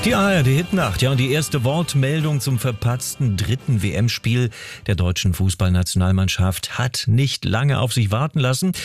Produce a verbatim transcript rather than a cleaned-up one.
Die A R D-Hitnacht, ja, und die erste Wortmeldung zum verpatzten dritten W M-Spiel der deutschen Fußballnationalmannschaft hat nicht lange auf sich warten lassen.